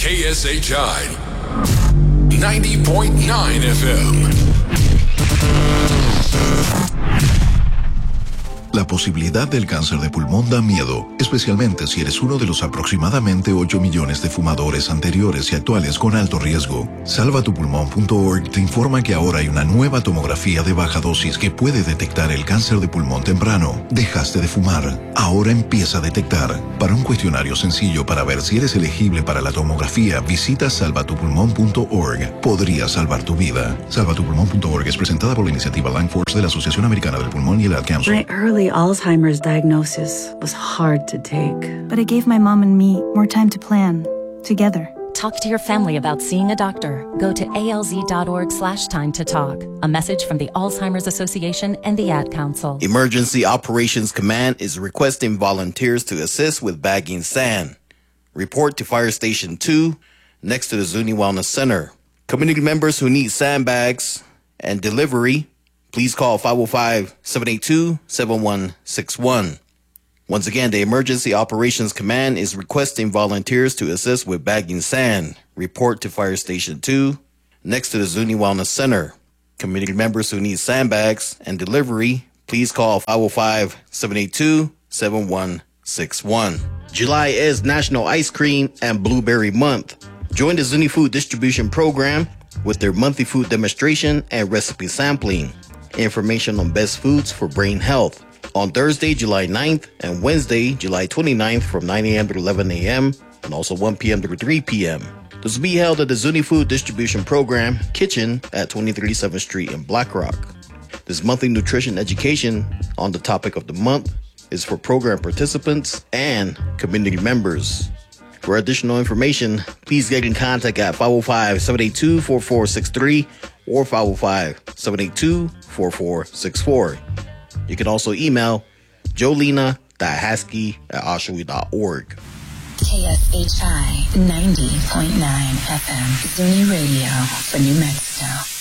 KSHI 90.9 FM. La posibilidad del cáncer de pulmón da miedo, especialmente si eres uno de los aproximadamente 8 millones de fumadores anteriores y actuales con alto riesgo. Salvatupulmón.org te informa que ahora hay una nueva tomografía de baja dosis que puede detectar el cáncer de pulmón temprano. Dejaste de fumar, ahora empieza a detectar. Para un cuestionario sencillo para ver si eres elegible para la tomografía, visita salvatupulmón.org. Podría salvar tu vida. Salvatupulmón.org es presentada por la iniciativa Lung Force de la Asociación Americana del Pulmón y el Ad Council. Alzheimer's diagnosis was hard to take. But it gave my mom and me more time to plan, together. Talk to your family about seeing a doctor. Go to alz.org/time to talk. A message from the Alzheimer's Association and the Ad Council. Emergency Operations Command is requesting volunteers to assist with bagging sand. Report to Fire Station 2 next to the Zuni Wellness Center. Community members who need sandbags and delivery, please call 505-782-7161. Once again, the Emergency Operations Command is requesting volunteers to assist with bagging sand. Report to Fire Station 2 next to the Zuni Wellness Center. Community members who need sandbags and delivery, please call 505-782-7161. July is National Ice Cream and Blueberry Month. Join the Zuni Food Distribution Program with their monthly food demonstration and recipe sampling. Information on best foods for brain health on Thursday, July 9th and Wednesday, July 29th from 9 a.m. to 11 a.m. and also 1 p.m. to 3 p.m. This will be held at the Zuni Food Distribution Program Kitchen at 2037th Street in Black Rock. This monthly nutrition education on the topic of the month is for program participants and community members. For additional information, please get in contact at 505-782-4463 or 505-782-4464. You can also email jolena.haskey@oshawi.org. KSHI 90.9 FM, Zuni Radio for New Mexico.